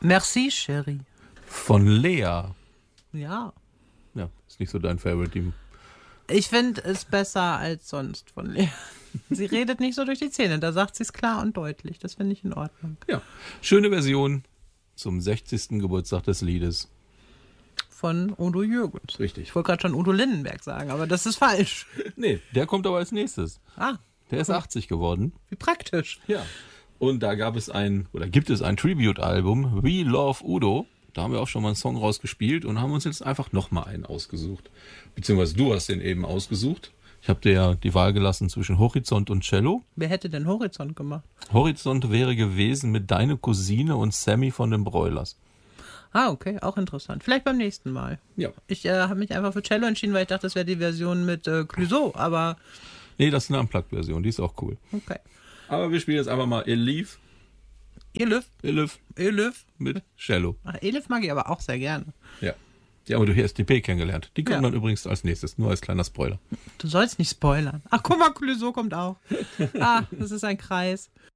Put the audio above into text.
Merci, Chérie. Von Lea. Ja. Ja, ist nicht so dein Favorite. Ich finde es besser als sonst von Lea. Sie redet nicht so durch die Zähne, da sagt sie es klar und deutlich. Das finde ich in Ordnung. Ja, schöne Version zum 60. Geburtstag des Liedes. Von Udo Jürgens. Richtig. Ich wollte gerade schon Udo Lindenberg sagen, aber das ist falsch. Nee, der kommt aber als nächstes. Ah, Der ist 80 geworden. wie praktisch. Ja. Und da gibt es ein Tribute-Album, We Love Udo. Da haben wir auch schon mal einen Song rausgespielt und haben uns jetzt einfach nochmal einen ausgesucht. Beziehungsweise du hast den eben ausgesucht. Ich habe dir ja die Wahl gelassen zwischen Horizont und Cello. Wer hätte denn Horizont gemacht? Horizont wäre gewesen mit Deine Cousine und Sammy von den Broilers. Ah, okay, auch interessant. Vielleicht beim nächsten Mal. Ja. Ich habe mich einfach für Cello entschieden, weil ich dachte, das wäre die Version mit Clouseau, aber Nee, das ist eine Unplugged-Version, die ist auch cool. okay. Aber wir spielen jetzt einfach mal Elif Elif. mit Cello. Ach, Elif mag ich aber auch sehr gerne. Ja. Die haben wir durch SDP kennengelernt. Die kommen Ja. dann übrigens als nächstes, nur als kleiner Spoiler. Du sollst nicht spoilern. Ach, guck mal, Clouseau kommt auch. Ah, das ist ein Kreis.